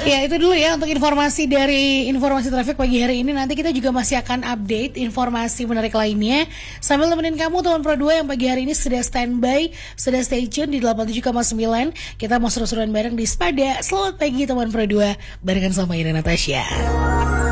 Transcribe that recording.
Ya itu dulu ya untuk informasi traffic pagi hari ini. Nanti kita juga masih akan update informasi menarik lainnya sambil nemenin kamu teman Pro 2 yang pagi hari ini sudah standby, sudah stay tune di 87,9. Kita mau seru-seruan bareng di Spada. Selamat pagi teman Pro 2 barengan sama Ina Natasha.